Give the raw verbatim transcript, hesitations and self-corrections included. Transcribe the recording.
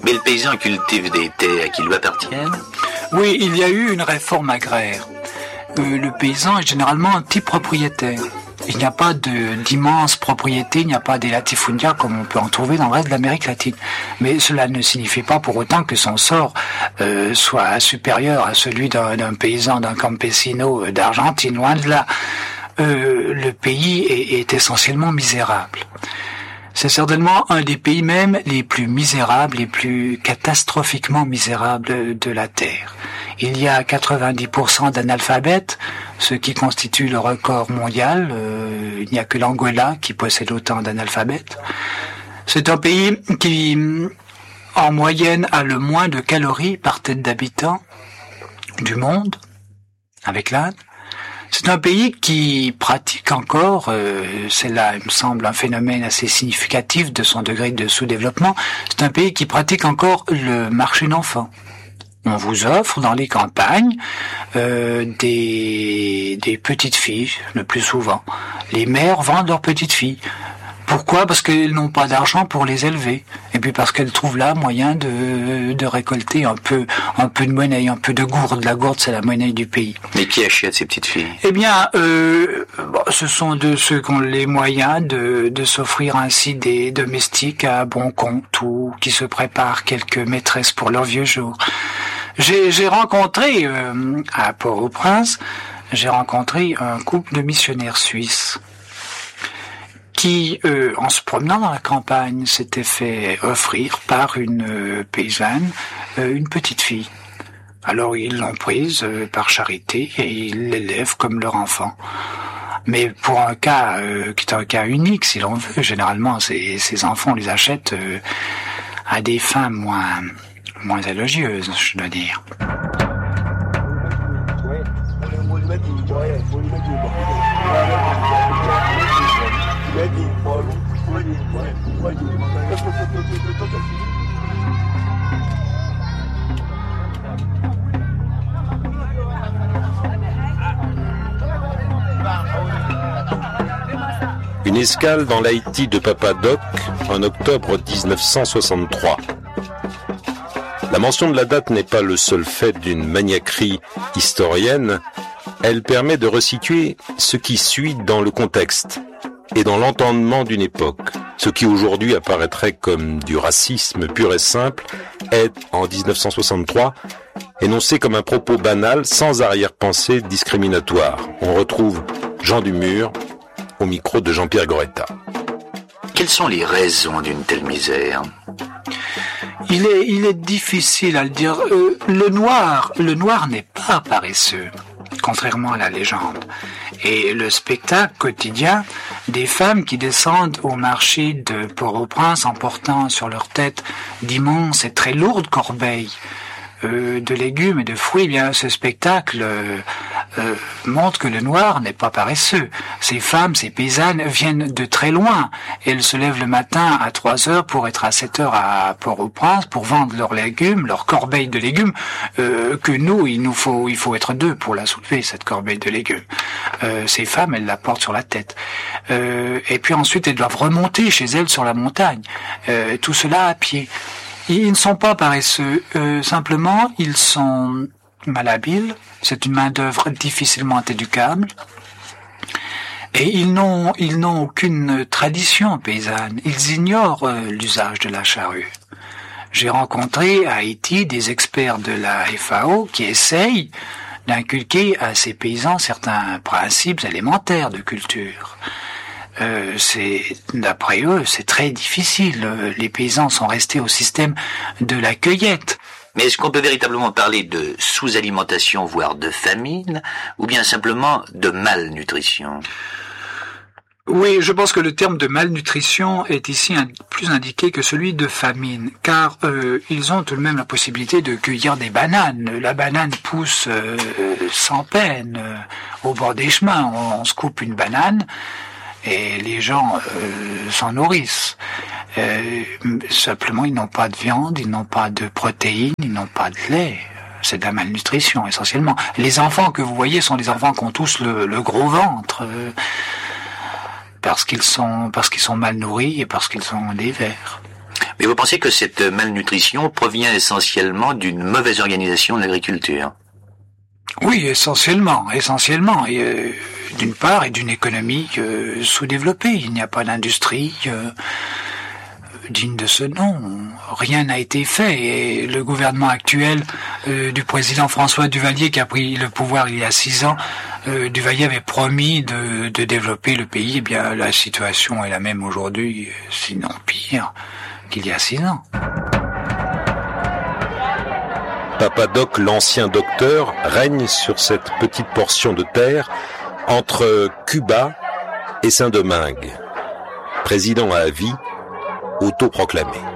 Mais le paysan cultive des terres qui lui appartiennent? Oui, il y a eu une réforme agraire. Euh, le paysan est généralement un petit propriétaire. Il n'y a pas de, d'immenses propriétés, il n'y a pas des latifundia comme on peut en trouver dans le reste de l'Amérique latine. Mais cela ne signifie pas pour autant que son sort euh, soit supérieur à celui d'un, d'un paysan, d'un campesino d'Argentine, loin de là. Euh, le pays est, est essentiellement misérable. C'est certainement un des pays même les plus misérables, les plus catastrophiquement misérables de la Terre. Il y a quatre-vingt-dix pour cent d'analphabètes, ce qui constitue le record mondial. Euh, il n'y a que l'Angola qui possède autant d'analphabètes. C'est un pays qui, en moyenne, a le moins de calories par tête d'habitant du monde, avec l'Inde. C'est un pays qui pratique encore, euh, c'est là, il me semble, un phénomène assez significatif de son degré de sous-développement, c'est un pays qui pratique encore le marché d'enfants. On vous offre dans les campagnes euh, des, des petites filles, le plus souvent. Les mères vendent leurs petites filles. Pourquoi? Parce qu'elles n'ont pas d'argent pour les élever. Et puis parce qu'elles trouvent là moyen de, de récolter un peu, un peu de monnaie, un peu de gourde. La gourde, c'est la monnaie du pays. Mais qui achète ces petites filles? Eh bien, euh, bon, ce sont de ceux qui ont les moyens de, de s'offrir ainsi des domestiques à bon compte ou qui se préparent quelques maîtresses pour leurs vieux jours. J'ai, j'ai rencontré, euh, à Port-au-Prince, j'ai rencontré un couple de missionnaires suisses qui, euh, en se promenant dans la campagne, s'était fait offrir par une euh, paysanne euh, une petite fille. Alors ils l'ont prise euh, par charité et ils l'élèvent comme leur enfant. Mais pour un cas euh, qui est un cas unique, si l'on veut, généralement ces, ces enfants on les achète euh, à des fins moins, moins élogieuses, je dois dire. Une escale dans l'Haïti de Papa Doc en octobre dix-neuf cent soixante-trois. La mention de la date n'est pas le seul fait d'une maniaquerie historienne, elle permet de resituer ce qui suit dans le contexte et dans l'entendement d'une époque. Ce qui aujourd'hui apparaîtrait comme du racisme pur et simple est, en dix-neuf cent soixante-trois, énoncé comme un propos banal sans arrière-pensée discriminatoire. On retrouve Jean Dumur au micro de Jean-Pierre Goretta. Quelles sont les raisons d'une telle misère? Il est, il est difficile à le dire. Euh, le noir, le noir n'est pas paresseux, contrairement à la légende. Et le spectacle quotidien des femmes qui descendent au marché de Port-au-Prince en portant sur leur tête d'immenses et très lourdes corbeilles euh, de légumes et de fruits, eh bien ce spectacle euh, euh, montre que le noir n'est pas paresseux. Ces femmes, ces paysannes viennent de très loin. Elles se lèvent le matin à trois heures pour être à sept heures à Port-au-Prince pour vendre leurs légumes, leurs corbeilles de légumes, euh, que nous, il nous faut, il faut être deux pour la soulever, cette corbeille de légumes. Euh, ces femmes, elles la portent sur la tête. Euh, et puis ensuite, elles doivent remonter chez elles sur la montagne. Euh, tout cela à pied. Ils ne sont pas paresseux, euh, simplement ils sont malhabiles, c'est une main-d'œuvre difficilement éducable, et ils n'ont ils n'ont aucune tradition paysanne, ils ignorent euh, l'usage de la charrue. J'ai rencontré à Haïti des experts de la F A O qui essayent d'inculquer à ces paysans certains principes élémentaires de culture. Euh, c'est, d'après eux, c'est très difficile. Les paysans sont restés au système de la cueillette. Mais est-ce qu'on peut véritablement parler de sous-alimentation, voire de famine, ou bien simplement de malnutrition? Oui, je pense que le terme de malnutrition est ici un, plus indiqué que celui de famine, car euh, ils ont tout de même la possibilité de cueillir des bananes. La banane pousse euh, sans peine euh, au bord des chemins. On, on se coupe une banane et les gens euh, s'en nourrissent. Euh, simplement, ils n'ont pas de viande, ils n'ont pas de protéines, ils n'ont pas de lait. C'est de la malnutrition essentiellement. Les enfants que vous voyez sont des enfants qui ont tous le, le gros ventre. Euh, parce qu'ils sont parce qu'ils sont mal nourris et parce qu'ils sont des vers. Mais vous pensez que cette malnutrition provient essentiellement d'une mauvaise organisation de l'agriculture? Oui, essentiellement, essentiellement. Et, euh, d'une part, et d'une économie euh, sous-développée. Il n'y a pas d'industrie euh, digne de ce nom. Rien n'a été fait. Et le gouvernement actuel euh, du président François Duvalier, qui a pris le pouvoir il y a six ans, euh, Duvalier avait promis de, de développer le pays. Eh bien, la situation est la même aujourd'hui, sinon pire, qu'il y a six ans. Papa Doc, l'ancien docteur, règne sur cette petite portion de terre entre Cuba et Saint-Domingue. Président à vie, autoproclamé.